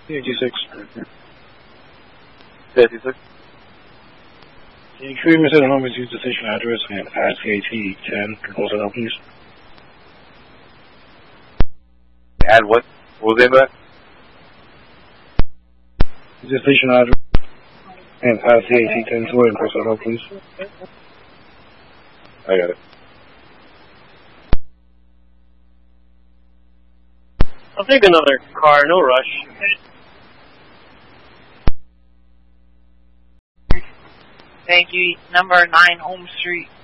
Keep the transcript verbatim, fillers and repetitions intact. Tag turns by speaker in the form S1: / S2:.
S1: eighty-six.
S2: eighty-six.
S1: Can you create me the numbers, use the station address and add C A T ten, close it up, please?
S2: Add what? What was it about?
S1: Use the station address and add C A T ten to it and close it up, please.
S2: I got it.
S3: I'll take another car, no rush.
S4: Thank you. Number nine Home Street.